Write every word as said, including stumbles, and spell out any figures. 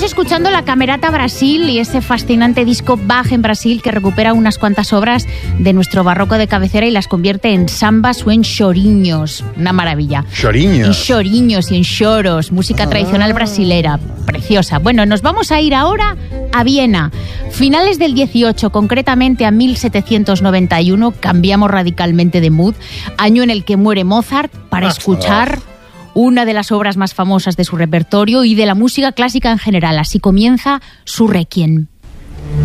escuchando la Camerata Brasil y ese fascinante disco Bach en Brasil que recupera unas cuantas obras de nuestro barroco de cabecera y las convierte en sambas o en choriños. Una maravilla. Choriños. En choriños y en choros, música ah. tradicional brasilera. Preciosa. Bueno, nos vamos a ir ahora a Viena. Finales del dieciocho, concretamente a mil setecientos noventa y uno, cambiamos radicalmente de mood, año en el que muere Mozart para escuchar una de las obras más famosas de su repertorio y de la música clásica en general. Así comienza su Requiem.